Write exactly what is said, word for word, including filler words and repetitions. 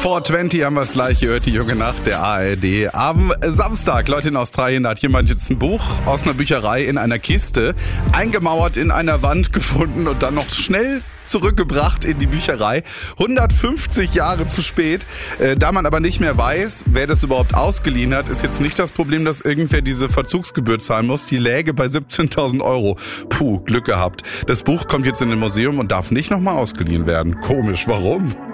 vierhundertzwanzig haben wir es gleich gehört, die junge Nacht der A R D. Am Samstag, Leute, in Australien, da hat jemand jetzt ein Buch aus einer Bücherei in einer Kiste eingemauert in einer Wand gefunden und dann noch schnell zurückgebracht in die Bücherei. hundertfünfzig Jahre zu spät. Äh, da man aber nicht mehr weiß, wer das überhaupt ausgeliehen hat, ist jetzt nicht das Problem, dass irgendwer diese Verzugsgebühr zahlen muss. Die läge bei siebzehntausend Euro. Puh, Glück gehabt. Das Buch kommt jetzt in ein Museum und darf nicht nochmal ausgeliehen werden. Komisch, warum?